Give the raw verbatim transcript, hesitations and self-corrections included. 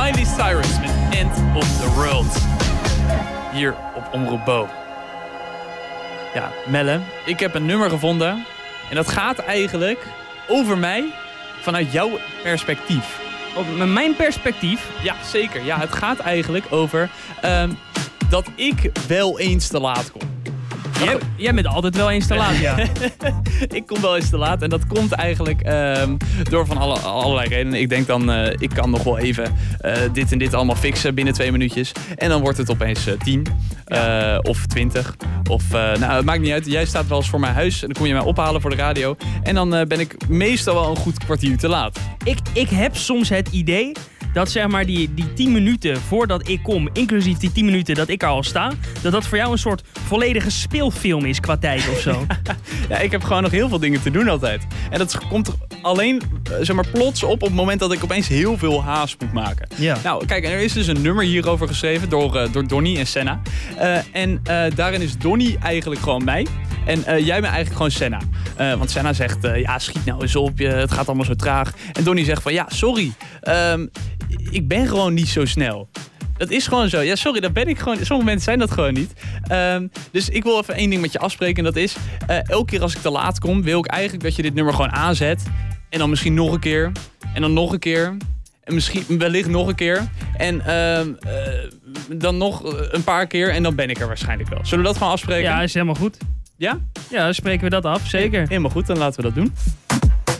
Miley Cyrus met End of the World. Hier op Omroep Bo. Ja, Melle, ik heb een nummer gevonden. En dat gaat eigenlijk over mij vanuit jouw perspectief. Op mijn perspectief? Ja, zeker. Ja, het gaat eigenlijk over um, dat ik wel eens te laat kom. Jij, jij bent altijd wel eens te laat, ja. Ik kom wel eens te laat en dat komt eigenlijk um, door van alle, allerlei redenen. Ik denk dan, uh, ik kan nog wel even uh, dit en dit allemaal fixen binnen twee minuutjes. En dan wordt het opeens uh, tien ja. uh, of twintig. Of, uh, nou, het maakt niet uit. Jij staat wel eens voor mijn huis en dan kom je mij ophalen voor de radio. En dan uh, ben ik meestal wel een goed kwartier te laat. Ik, ik heb soms het idee dat zeg maar die, die tien minuten voordat ik kom, inclusief die tien minuten dat ik er al sta, dat dat voor jou een soort volledige speelfilm is qua tijd of zo. Ja, ik heb gewoon nog heel veel dingen te doen altijd. En dat komt alleen, zeg maar, plots op op het moment dat ik opeens heel veel haast moet maken. Ja. Nou, kijk, er is dus een nummer hierover geschreven door, uh, door Donnie en Senna. Uh, en uh, daarin is Donnie eigenlijk gewoon mij. En uh, jij bent eigenlijk gewoon Senna. Uh, want Senna zegt, uh, ja, schiet nou eens op, je, het gaat allemaal zo traag. En Donnie zegt van, ja, sorry, um, ik ben gewoon niet zo snel. Dat is gewoon zo. Ja, sorry, dat ben ik gewoon. Sommige mensen zijn dat gewoon niet. Um, dus ik wil even één ding met je afspreken. En dat is, uh, elke keer als ik te laat kom, wil ik eigenlijk dat je dit nummer gewoon aanzet. En dan misschien nog een keer. En dan nog een keer. En misschien wellicht nog een keer. En uh, uh, dan nog een paar keer. En dan ben ik er waarschijnlijk wel. Zullen we dat gewoon afspreken? Ja, is helemaal goed. Ja? Ja, dan spreken we dat af, zeker. Helemaal goed, dan laten we dat doen.